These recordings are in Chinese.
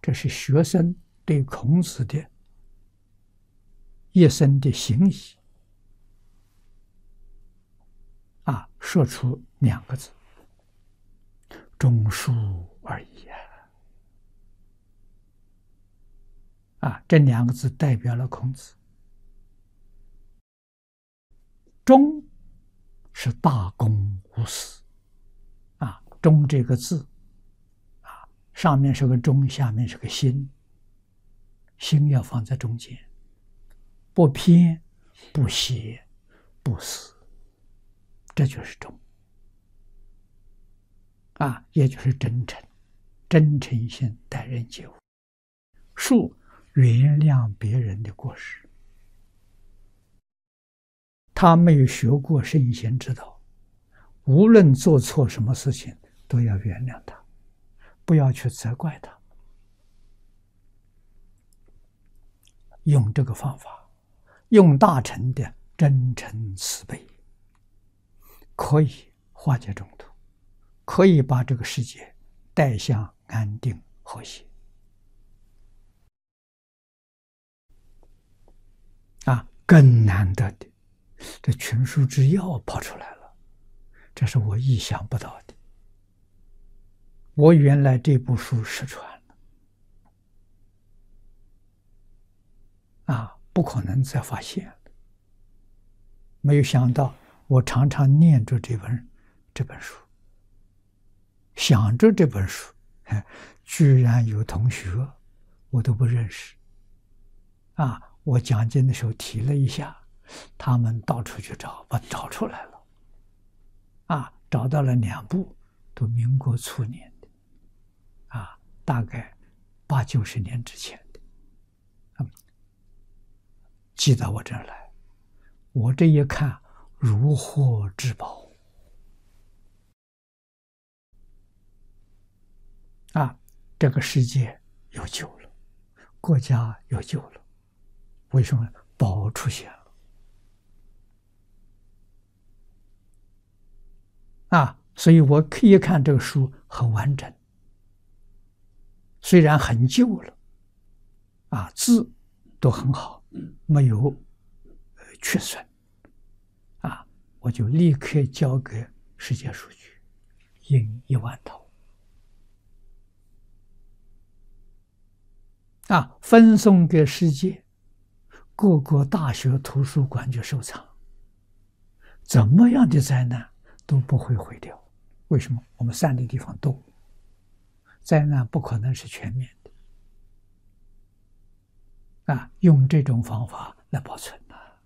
这是学生对孔子的一生的行仪说出2个字：忠恕而已这2个字代表了孔子。忠是大公无私忠这个字上面是个忠，下面是个心，心要放在中间，不偏不邪不私，这就是忠也就是真诚，真诚心待人接物。恕，原谅别人的过失，他没有学过圣贤之道，无论做错什么事情都要原谅他，不要去责怪他。用这个方法，用大乘的真诚慈悲，可以化解冲突，可以把这个世界带向安定和谐更难得的，这群书之要跑出来了，这是我意想不到的。我原来这部书失传了不可能再发现了，没有想到我常常念着这本书，想着这本书，居然有同学我都不认识我讲经的时候提了一下，他们到处去找，把找出来了找到了2部，都民国初年的大概80、90年之前的寄到我这儿来，我这一看如获至宝这个世界有救了，国家有救了。为什么？宝出现了所以我可以看这个书很完整，虽然很旧了字都很好，没有缺损我就立刻交给世界书局，印1万套分送给世界各个大学图书馆去收藏，怎么样的灾难都不会毁掉。为什么？我们散的地方多，灾难不可能是全面的用这种方法来保存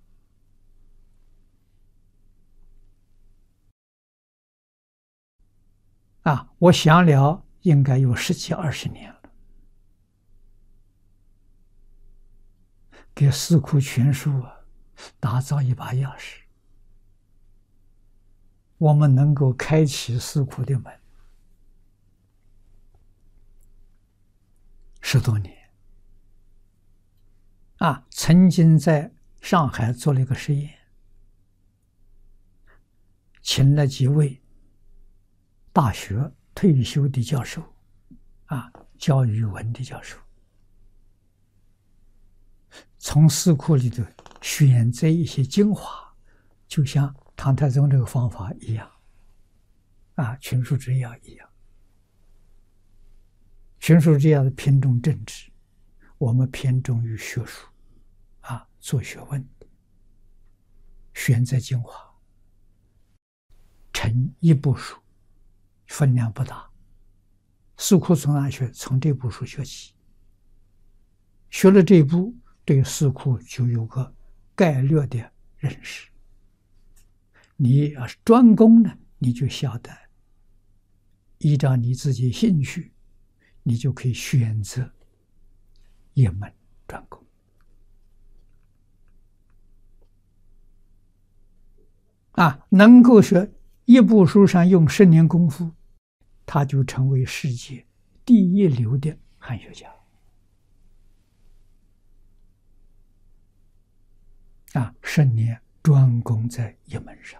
我想了应该有10几20年了，给四库全书打造一把钥匙，我们能够开启四库的门10多年曾经在上海做了一个实验，请了几位大学退休的教授教语文的教授，从四库里头选择一些精华，就像唐太宗这个方法一样群书之要一样。群书之要的偏重政治，我们偏重于学术做学问的，选择精华，成一部书，分量不大。四库从哪学？从这部书学起，学了这一部，对四库就有个概略的认识。你要是专攻呢，你就晓得依照你自己兴趣，你就可以选择一门专攻能够学一部书上用10年功夫，他就成为世界第一流的汉学家10年专攻在一门上，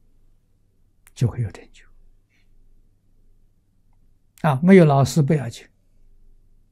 就会有成就没有老师不要紧，